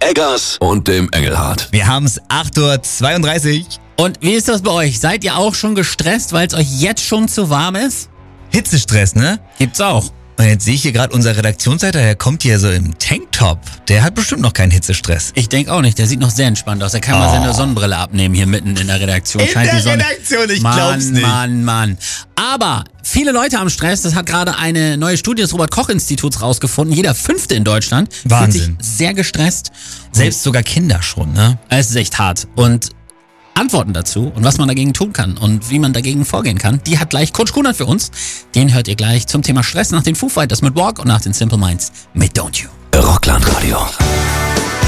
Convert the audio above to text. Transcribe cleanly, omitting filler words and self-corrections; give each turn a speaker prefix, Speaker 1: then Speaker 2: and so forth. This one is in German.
Speaker 1: Eggers und dem Engelhardt.
Speaker 2: Wir haben es 8:32 Uhr.
Speaker 3: Und wie ist das bei euch? Seid ihr auch schon gestresst, weil es euch jetzt schon zu warm ist?
Speaker 2: Hitzestress, ne?
Speaker 3: Gibt's auch.
Speaker 2: Und jetzt sehe ich hier gerade unser Redaktionsleiter, der kommt hier so im Tanktop. Der hat bestimmt noch keinen Hitzestress.
Speaker 3: Ich denke auch nicht, der sieht noch sehr entspannt aus. Er kann mal seine Sonnenbrille abnehmen hier mitten in der Redaktion.
Speaker 2: In
Speaker 3: Scheint
Speaker 2: der
Speaker 3: die Sonne.
Speaker 2: Redaktion, ich
Speaker 3: Mann,
Speaker 2: glaub's nicht.
Speaker 3: Mann. Aber viele Leute haben Stress, das hat gerade eine neue Studie des Robert-Koch-Instituts rausgefunden. Jeder 5. in Deutschland
Speaker 2: Wahnsinn.
Speaker 3: fühlt sich sehr gestresst.
Speaker 2: Selbst sogar Kinder schon, ne?
Speaker 3: Es ist echt hart. Und Antworten dazu und was man dagegen tun kann und wie man dagegen vorgehen kann, die hat gleich Coach Kunert für uns. Den hört ihr gleich zum Thema Stress nach den Foo Fighters mit Walk und nach den Simple Minds mit Don't You.
Speaker 1: Rockland Radio.